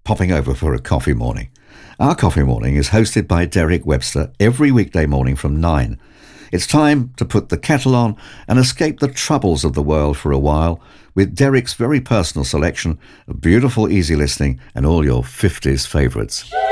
popping over for a coffee morning. Our coffee morning is hosted by Derek Webster every weekday morning from 9. It's time to put the kettle on and escape the troubles of the world for a while with Derek's very personal selection of beautiful easy listening and all your 50s favourites.